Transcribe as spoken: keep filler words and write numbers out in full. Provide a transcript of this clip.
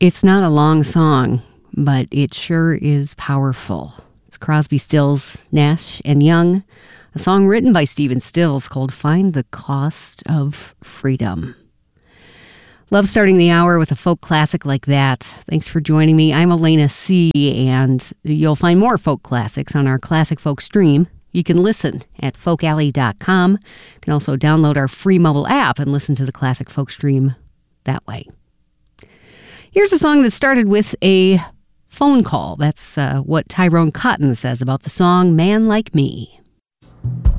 It's not a long song, but it sure is powerful. It's Crosby, Stills, Nash and Young, a song written by Stephen Stills called Find the Cost of Freedom. Love starting the hour with a folk classic like that. Thanks for joining me. I'm Elena C., and you'll find more folk classics on our Classic Folk stream. You can listen at folk alley dot com. You can also download our free mobile app and listen to the Classic Folk stream that way. Here's a song that started with a phone call. That's uh, what Tyrone Cotton says about the song Man Like Me.